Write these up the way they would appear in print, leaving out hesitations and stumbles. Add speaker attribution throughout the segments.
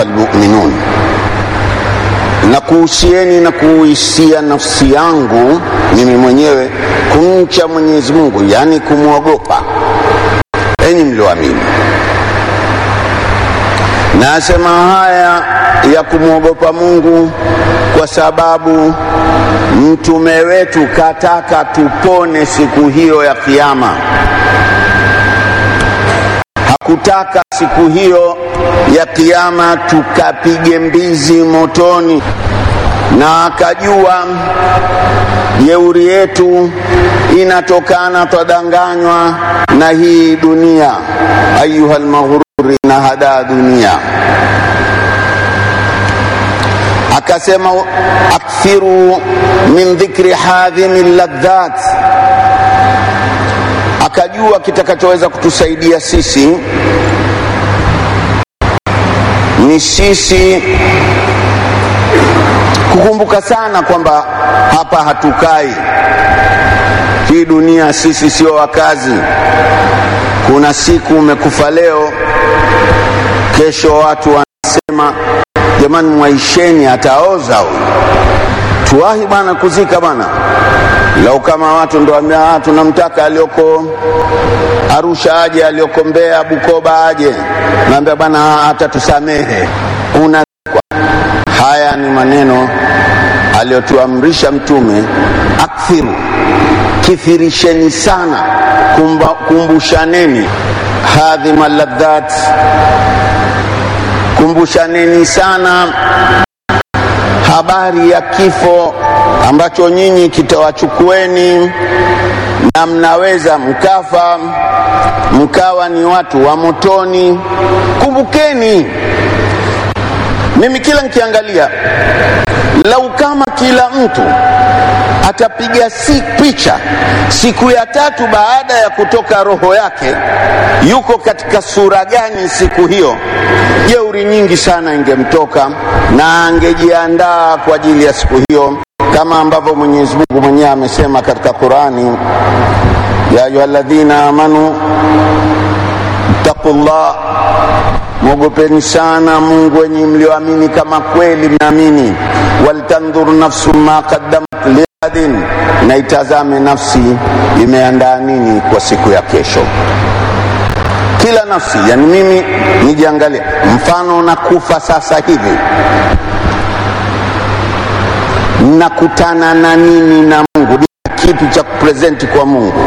Speaker 1: ayuhal mu'minun, na kuhusieni na kuhusia nafsi yangu mimi mwenyewe kumcha Mwenyezi Mungu, yani kumwogopa, enyi mlioamini. Nasema haya ya kumwogopa Mungu kwa sababu mtume wetu kataka tupone siku hiyo ya kiyama. Hakutaka siku hiyo ya kiyama tukapige mbizi motoni, na akajua jeuri yetu inatokana twadanganywa na hii dunia. Ayuhal maghruri na hada dunia. Akasema akthiru min dhikri hadhimil ladhat. Akajua kitakachoweza kutusaidia sisi ni sisi kukumbuka sana kwamba hapa hatukai hii dunia, sisi sio wakazi. Kuna siku umekufa leo, kesho watu wanasema jamani mwaisheni ataoza huyu, tuwahi bana kuzika bana. Lau kama watu ndo tunamtaka alioko Arusha aje, alioko Mbeya, Bukoba aje, naambia bana hata tusamehe. Haya ni maneno aliyotuamrisha mtume, akthiru, kithirisheni sana, kumbushaneni hadhima ladhat, kumbushaneni sana habari ya kifo ambacho nyinyi kitawachukueni na mnaweza mkafa mkawa ni watu wa motoni. Kumbukeni, mimi kila nikiangalia, lau kama kila mtu atapiga picha siku ya 3 baada ya kutoka roho yake, yuko katika sura gani siku hiyo, jeuri nyingi sana ingemtoka na angejiandaa kwa ajili ya siku hiyo, kama ambavyo Mwenyezi Mungu mwenyewe amesema katika Qur'ani, ya ayyuhalladhina amanu taqullah, mwogopeni sana Mungu wenye mlioamini kama kweli mnaamini, waltanzur nafsum ma qaddamat lighadin, na itazame nafsi imeandaa nini kwa siku ya kesho. Kila nafsi, yani mimi nijiangalie, mfano nakufa sasa hivi, nakutana na nini na Mungu, kipi cha kupresenti kwa Mungu.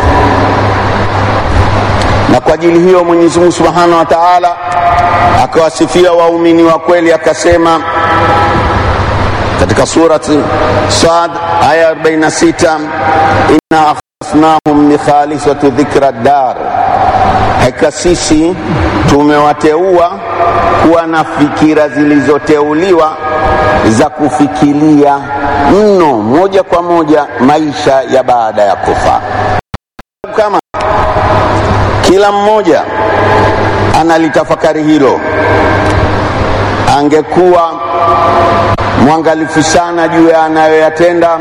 Speaker 1: Na kwa ajili hiyo Mwenyezi Mungu Subhanahu wa Ta'ala akawasifia waumini wa kweli, akasema katika surati Sad aya 46, inna akhlasnahum bi khalisati dhikra dar, hakika sisi tumewateua kuwa na fikira zilizoteuliwa za kufikiria mno moja kwa moja maisha ya baada ya kufa. Kama kila mmoja analitafakari hilo, angekuwa mwangalifu sana juu ya anayoyatenda,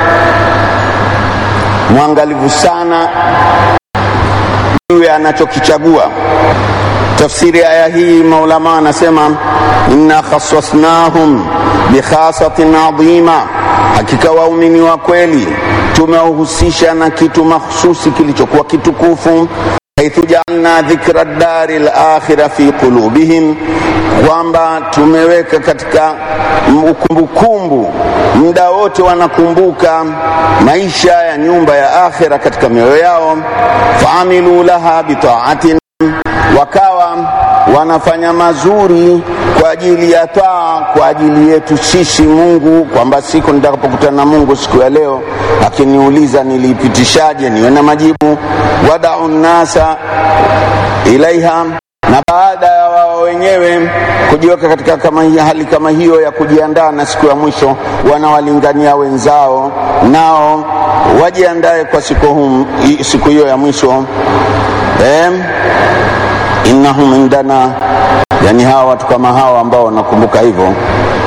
Speaker 1: mwangalifu sana juu ya anachokichagua. Tafsiri ya aya hii, maulama anasema inna khassasnahum bi khasatin adhima, hakika waumini wa kweli tumewahusisha na kitu mahsusi kilichokuwa kitukufu, haithu ja'alna dhikra ad-dari al-akhirah fi qulubihim, kwamba tumeweka katika ukumbukumbu, muda wote wanakumbuka maisha ya nyumba ya akhira katika mioyo yao. Faamilu laha bita'atin, wakawa wanafanya mazuri kwa ajili ya taa, kwa ajili yetu sisi Mungu, kwamba siku nitakapokutana na Mungu siku ya leo akiniuliza nilipitishaje, niwe na majibu. Wada'u nasa ilaiha, na baada ya wao wenyewe kujiweka katika hali kama hiyo ya kujiandaa na siku ya mwisho, wanawalingania wenzao nao wajiandae kwa siku hiyo ya mwisho. Innahum indana, yani hawa watu kama hawa ambao wanakumbuka hivyo,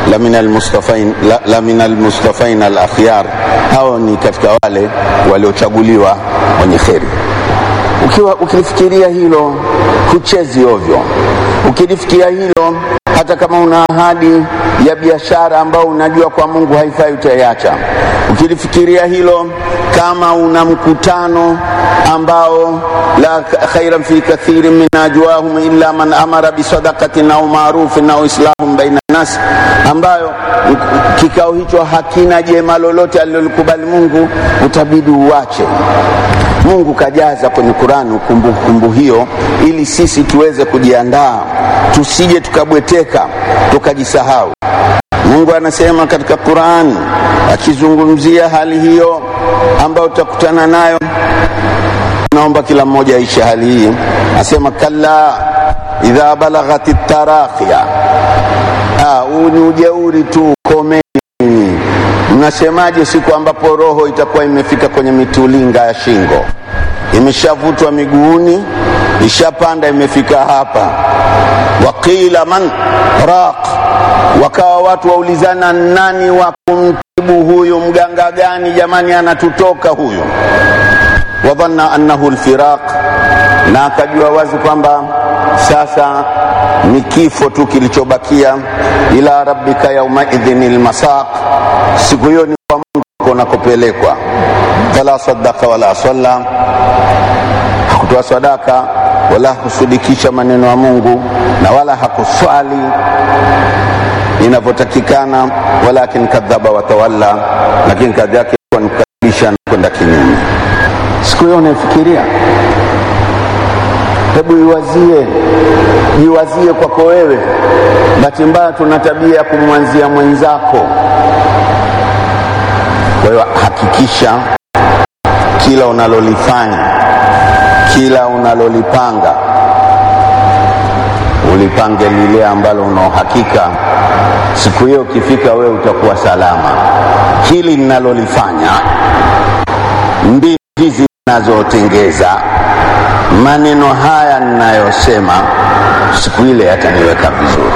Speaker 1: la minal mustafain al-akhyar, hao ni katika wale waliochaguliwa wenye kheri. Ukilifikiria hilo huchezi ovyo, ukilifikiria hilo hata kama una ahadi ya biashara ambayo unajua kwa Mungu haifai, utaiacha. Ukilifikiria hilo, kama una mkutano ambao la khairan fi kathirin min najwahum illa man amara bisadaqatin au ma'rufin au islahum baina nas, ambayo kikao hicho hakina jema lolote alilokubali Mungu, utabidi uache. Mungu kajaza kwenye Qur'an kumbukumbu hiyo, ili sisi tuweze kujiandaa, tusije tukabweteka tukajisahau. Mungu anasema katika Qur'an akizungumzia hali hiyo ambayo utakutana nayo, naomba kila mmoja aishi hali hii. Asema kalla idha balaghatit taraqiya. Ni ujeuri tu, komeni. Mnasemaje siku ambapo roho itakuwa imefika kwenye mitulinga ya shingo, imeshavutwa miguuni, ishapanda imefika hapa. Waqila man raq, wakawa watu waulizana, nani wa kumtibu huyu? Mganga gani jamani anatutoka huyu? Wadhanna annahu alfiraq, na akajua wazi kwamba sasa ni kifo tu kilichobakia. Ila rabbika yawma idhinil masaq, siku hiyo ni kwa Mungu kunakopelekwa. Fala saddaqa wala salla, hakutoa sadaka wala kusudikisha maneno ya Mungu, na wala hakuswali inavyotakikana. Walakin kadhaba wa tawalla, lakini kazi yake ni kukadhibisha na kwenda kinyume. Siku hiyo unafikiria, hebu jiwazie kwako wewe. Bahati mbaya tuna tabia ya kumwanzia mwenzako. Kwa hiyo hakikisha kila unalolifanya, kila unalolipanga, ulipange lile ambalo una uhakika siku hiyo ukifika wewe utakuwa salama. Hili ninalolifanya, mbinu hizi ninazotengeza, maneno haya ninayosema, siku ile yataniweka vizuri.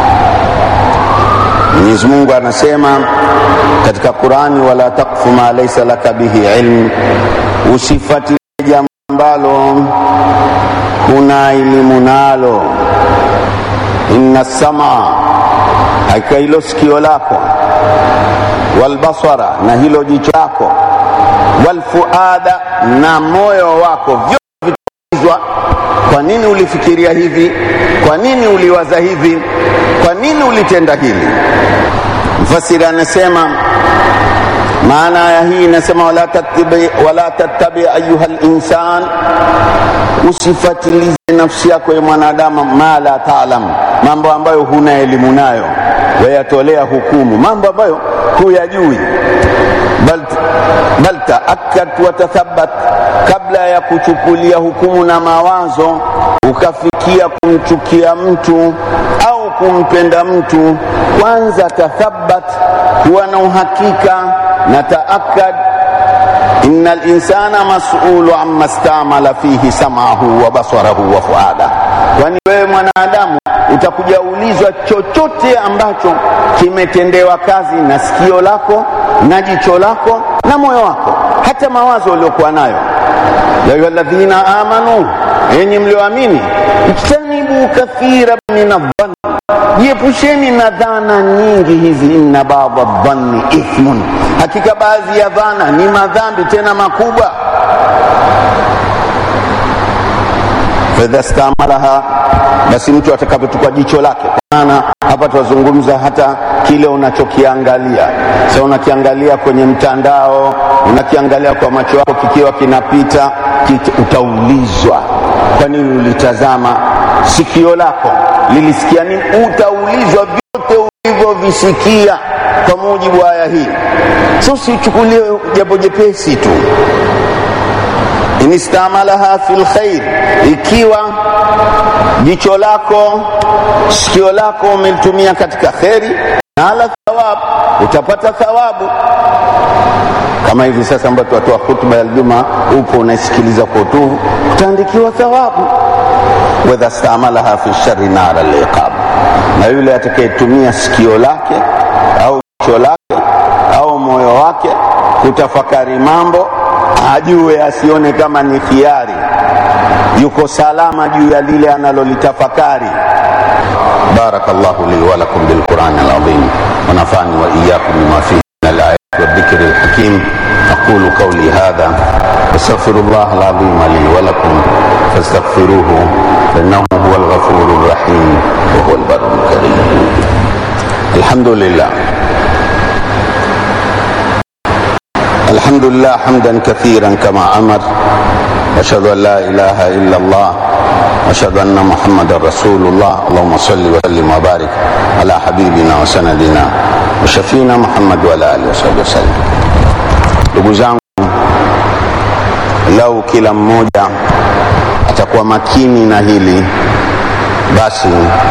Speaker 1: Mwenyezi Mungu anasema katika Qur'ani, wala taqfu ma laysa laka bihi ilm, usifuatilie jambo ambalo kuna elimu nalo. Inna sama, hakika hilo sikio lako, wal basara, na hilo jicho lako, wal fuada, na moyo wako, vyote vitazwa. Kwa nini ulifikiria hivi? Kwa nini uliwaza hivi? Kwa nini ulitenda hili? Mfasiri anasema maana ya hii inasema, wala tattabi ayuhal insan, usifatilize nafsi yako ya mwanadamu, ma la ta'lam, mambo ambayo huna elimu nayo, wayatolea hukumu mambo ambayo huyajui. Bal ta'akkad wa tathabbat, kabla ya kuchukulia hukumu na mawazo ukafikia kumchukia mtu au kumpenda mtu, kwanza tathabbat, huwa na uhakika, na ta'akkad. Innal insana mas'ulu amma istamala fihi sam'ahu wa basarahu wa fuada, kwani wewe mwanadamu utakuja ulizwa chochote ambacho kimetendewa kazi na sikio lako na jicho lako na moyo wako, hata mawazo uliokuwa nayo. Ya ayyuhalladhina amanu, enyi mlioamini, ijtanibu kathira minadh-dhanni, jiepusheni na dhana nyingi hizi. Inna ba'dha dhanni ithmun, hakika baadhi ya dhana ni madhambi tena makubwa. Fadha stamalaha, basi mtu atakapotukwa jicho lake. Maana hapa tunazungumza hata kile unachokiangalia. Sasa unakiangalia kwenye mtandao, unakiangalia kwa macho yako, kikiwa kinapita utaulizwa kwa nini ulitazama. Sikio lako lilisikia nini? Utaulizwa vyote ulivyovisikia kwa mujibu wa aya hii. Sio usichukulie jambo jepesi tu. Inistamalaha fil khair, ikiwa jicho lako, sikio lako umelitumia katika khairi, na ala thawab, utapata thawabu. Kama hivi sasa ambapo watoa hutuba ya Ijumaa, upo unaisikiliza kwa utuvu, utaandikiwa thawabu. Wa istamalaha fi sharri nara al-iqab, na yule atakayetumia sikio lake au jicho lake au moyo wake kutafakari mambo, ajue, asione kama ni khiari, yuko salama juu ya lile analolitafakari. Barakallahu li wa lakum bil Qur'anil azim wa nafa'ani wa iyyakum bima fihi min al ayati wad dhikril hakim. aqulu qawli hadha astaghfirullah al azim li wa lakum fastaghfiruhu innahu huwal ghafurur rahim wa huwal barrul karim. Alhamdulillah alhamdulillah hamdan kathiran kama amar. Asyhadu an la ilaha illallah wa asyhadu anna Muhammadar Rasulullah. Allahumma salli wa sallim wa barik ala habibina wa sanadina wa syafiina Muhammad wa ala alihi wasallam. Ndugu zangu, lau kila mmoja atakuwa makini na hili, basi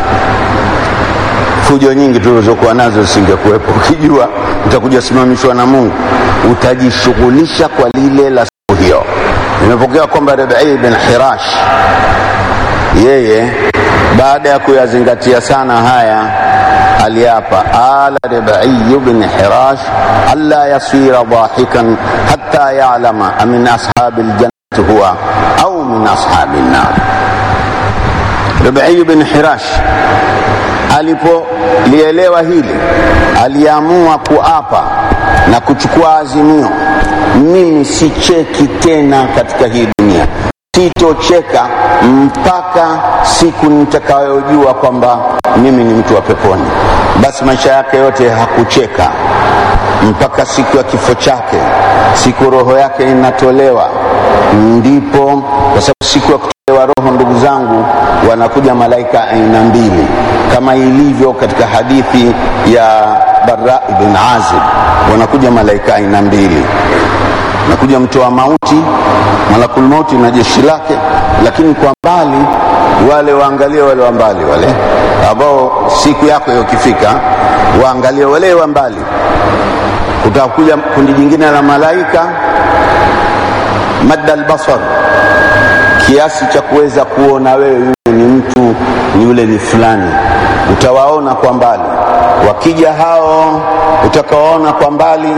Speaker 1: fujo nyingi tulizokuwa nazo zisingekuwepo. Ukijua utakuja simamishwa na Mungu, utajishughulisha kwa lile la siku hiyo. Nimepokea kwamba Rabi'i ibn Hirash, yeye baada ya kuyazingatia sana haya, aliapa ala Rabi'i ibn Hirash alla yasira dhahikan hatta ya'lama min ashabil jannati huwa au min ashabin nar. Rabi'i ibn Hirash alipolielewa hili, aliamua kuapa na kuchukua azimio, mimi sicheki tena katika hii dunia, sitocheka mpaka siku nitakayojua kwamba mimi ni mtu wa peponi. Basi maisha yake yote hakucheka mpaka siku ya kifo chake, siku roho yake inatolewa. Ndipo kwa sababu siku ya kutolewa roho, ndugu zangu, wanakuja malaika aina mbili, kama ilivyo katika hadithi ya Barra ibn Azib. Wanakuja malaika aina mbili, nakuja mtoa mauti, malakul mauti na jeshi lake, lakini kwa mbali wale waangalie wale wa mbali, wale ambao siku yako ikifika waangalie wale wa mbali. Kutakuja kundi jingine la malaika madda albasar, kiasi cha kuweza kuona wewe ni mtu, ni yule ni fulani, utawaona kwa mbali. Wakija hao utakaoona kwa mbali,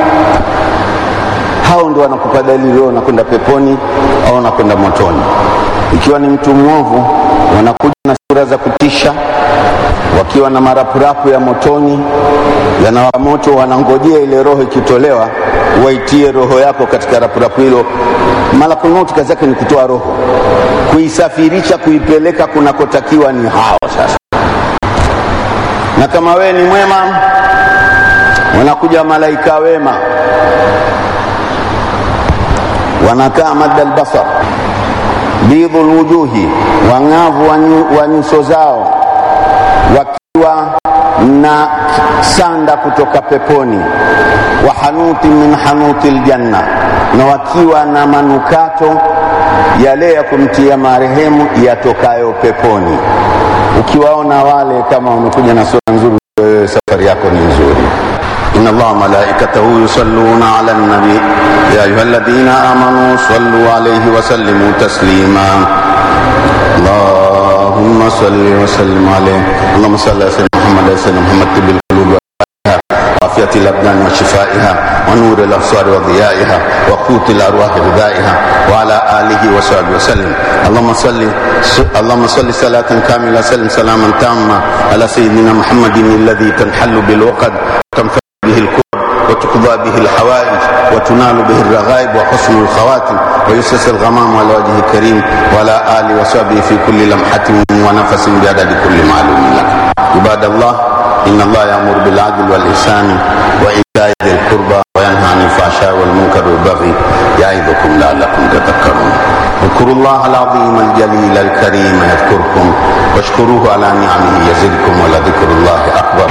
Speaker 1: hao ndio wanakupa dalili wewe unakwenda peponi au unakwenda motoni. Ikiwa ni mtu mwovu, wanakuja na sura za kutisha, wakiwa na marapurapu ya motoni yanawaka moto, wanangojea ile roho ikitolewa waitie roho yako katika rapurapu hilo. Malakul maut kazi yake ni kutoa roho, kuisafirisha, kuipeleka kunakotakiwa ni hao sasa. Na kama wewe ni mwema, wanakuja malaika wema, wanakaa madda albasar, bidhul wujuhi, wangavu wa nyuso zao, wakiwa na sanda kutoka peponi, wa hanuti min hanutil janna, na wakiwa na manukato yale ya kumtia marehemu yatokayo peponi. Ukiwaona wale, kama wamekuja na sura nzuri, safari yako ni nzuri. inna Allaha malaikatahu yusalluna ala nabi ya ayyuhalladhina amanu sallu alayhi wa sallimu taslima. Allahumma salli wa sallim alayhi. Allahumma salli ala sayyidina Muhammad wa sallim Muhammad bil qulub wa عافية الأبدان وشفائها ونور الأبصار وضيائها وقوت الأرواح غذائها وعلى آله وصحبه وسلم. اللهم صل صلاة كاملة سلم سلاما تاما على سيدنا محمد الذي تنحل بالوقد وتنفع به الكرب وتقضى به الحوائج وتنال به الرغائب وحسن الخواتم ويسس الغمام على وجه الكريم وعلى آله وصحبه في كل لمحة ونفس بعدد كل معلوم لك. عباد الله، إن الله يأمر بالعدل والإحسان وإيتاء ذي القربى وينهى عن الفحشاء والمنكر والبغي يعظكم لعلكم تذكرون. اذكروا الله العظيم الجليل الكريم يذكركم واشكروه على نعمه يزدكم ولذكر الله أكبر.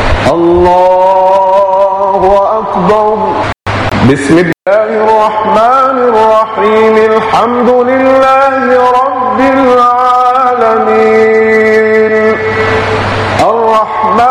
Speaker 2: الله أكبر. بسم الله الرحمن الرحيم. الحمد لله